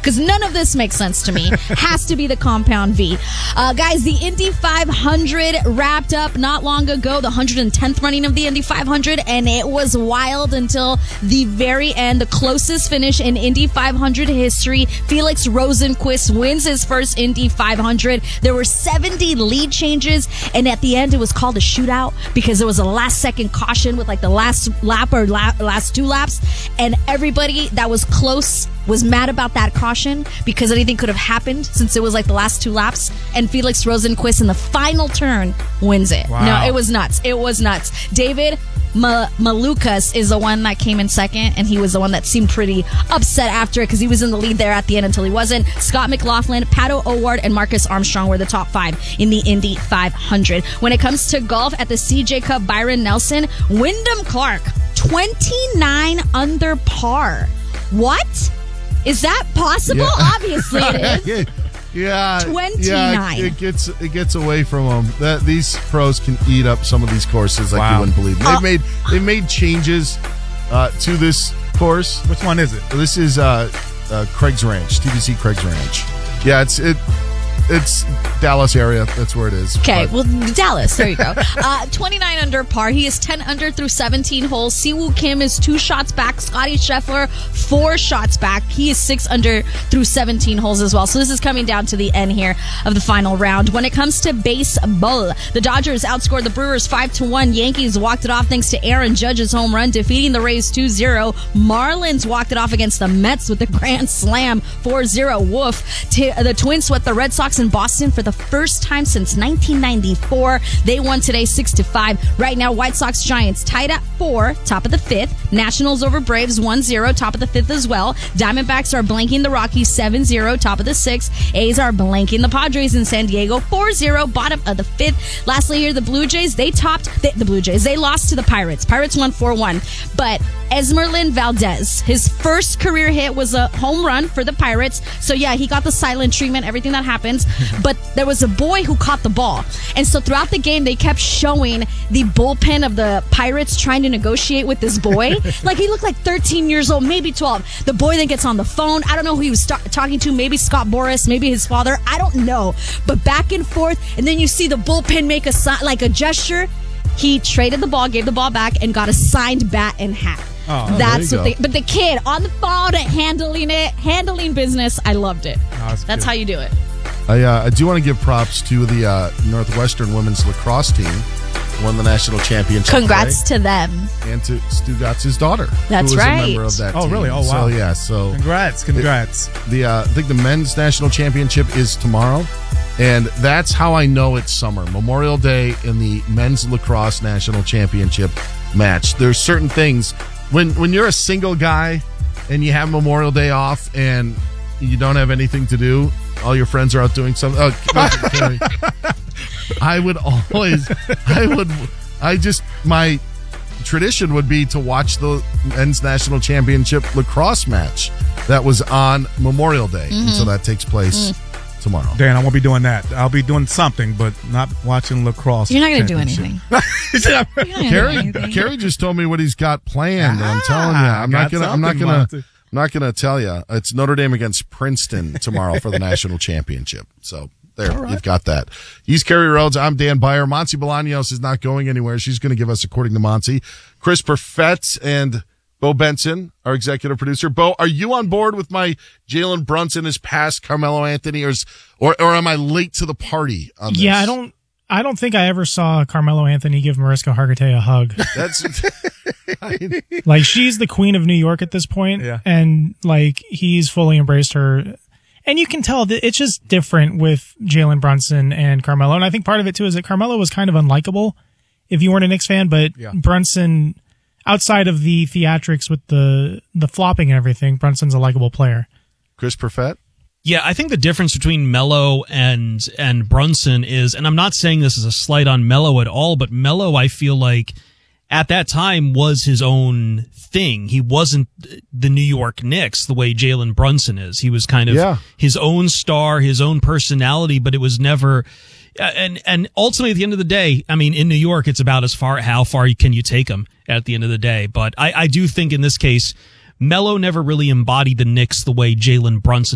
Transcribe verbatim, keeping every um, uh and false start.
because none of this makes sense to me. Has to be the Compound V. Uh, guys, the Indy five hundred wrapped up not long ago, the one hundred tenth running of the Indy five hundred, and it was wild until the very end. The closest finish in Indy five hundred history. Felix Rosenqvist wins his first Indy five hundred. There were seventy lead changes, and at the end it was called a shootout because there was a last second caution with like the last lap or la- last two laps, and everybody that was close was mad about that caution because anything could have happened since it was like the last two laps, and Felix Rosenqvist in the final turn wins it. Wow. No, it was nuts. It was nuts. David Ma- Malukas is the one that came in second, and he was the one that seemed pretty upset after it because he was in the lead there at the end until he wasn't. Scott McLaughlin, Pato O'Ward, and Marcus Armstrong were the top five in the Indy five hundred. When it comes to golf at the C J Cup, Byron Nelson, Wyndham Clark, twenty-nine under par. What? Is that possible? Yeah. Obviously it is. Yeah, twenty-nine. Yeah, it gets it gets away from them. That these pros can eat up some of these courses like Wow. you wouldn't believe. They've Uh, made they made changes uh, to this course. Which one is it? This is uh, uh, Craig's Ranch, T B C Craig's Ranch. Yeah, it's it. It's Dallas area. That's where it is. Okay, But- well, Dallas. There you go. Uh, twenty-nine under par. He is ten under through seventeen holes. Siwoo Kim is two shots back. Scotty Scheffler, four shots back. He is six under through seventeen holes as well. So this is coming down to the end here of the final round. When it comes to baseball, the Dodgers outscored the Brewers five to one. Yankees walked it off thanks to Aaron Judge's home run, defeating the Rays two zero. Marlins walked it off against the Mets with the grand slam four zero. Woof. T- the Twins swept the Red Sox in Boston for the first time since nineteen ninety-four. They won today six to five. Right now, White Sox Giants tied at four, top of the fifth. Nationals over Braves one zero, top of the fifth as well. Diamondbacks are blanking the Rockies seven zero, top of the sixth. A's are blanking the Padres in San Diego four zero, bottom of the fifth. Lastly here, the Blue Jays, they topped the, the Blue Jays. They lost to the Pirates. Pirates won four one. But Esmerlin Valdez, his first career hit was a home run for the Pirates. So yeah, he got the silent treatment, everything that happens. But there was a boy who caught the ball. And so throughout the game, they kept showing the bullpen of the Pirates trying to negotiate with this boy. Like, he looked like thirteen years old, maybe twelve. The boy then gets on the phone. I don't know who he was st- talking to. Maybe Scott Boras, maybe his father. I don't know. But back and forth. And then you see the bullpen make a si- like a gesture. He traded the ball, gave the ball back, and got a signed bat and hat. Oh, that's there what you they. But the kid on the phone, handling it, handling business. I loved it. Oh, that's that's good. how you do it. I, uh, I do want to give props to the uh, Northwestern women's lacrosse team. Won the national championship. Congrats today. to them. And to Stu Gotz's daughter. That's who was right. a member of that Oh, team. really? Oh, wow. So, yeah, so Congrats, congrats. the uh, I think the men's national championship is tomorrow. And that's how I know it's summer. Memorial Day in the men's lacrosse national championship match. There's certain things. When, when you're a single guy and you have Memorial Day off and you don't have anything to do, all your friends are out doing something. Oh, Carrie. I would always, I would, I just, my tradition would be to watch the men's national championship lacrosse match that was on Memorial Day. Mm-hmm. And so that takes place Mm. tomorrow. Dan, I won't be doing that. I'll be doing something, but not watching lacrosse. You're not going to do championship. anything. You're not gonna do Carrie, anything. Carrie just told me what he's got planned. I'm Ah, telling you, I'm not got gonna, I'm not something, gonna, Monty. I'm not gonna tell you. It's Notre Dame against Princeton tomorrow for the national championship. So there, All right. you've got that. He's Kerry Rhodes. I'm Dan Byer. Monty Bolaños is not going anywhere. She's going to give us, according to Monty, Chris Perfett and Bo Benson, our executive producer. Bo, are you on board with my Jalen Brunson is past Carmelo Anthony, or, is, or or am I late to the party on this? Yeah, I don't. I don't think I ever saw Carmelo Anthony give Mariska Hargitay a hug. That's I, Like, she's the queen of New York at this point, Yeah. and like he's fully embraced her. And you can tell that it's just different with Jalen Brunson and Carmelo. And I think part of it too is that Carmelo was kind of unlikable if you weren't a Knicks fan, but Yeah. Brunson, outside of the theatrics with the the flopping and everything, Brunson's a likable player. Chris Perfett. Yeah, I think the difference between Melo and and Brunson is, and I'm not saying this is a slight on Melo at all, but Melo, I feel like at that time was his own thing. He wasn't the New York Knicks the way Jalen Brunson is. He was kind of Yeah. his own star, his own personality, but it was never. And and ultimately, at the end of the day, I mean, in New York, it's about as far how far can you take him at the end of the day. But I, I do think in this case, Melo never really embodied the Knicks the way Jalen Brunson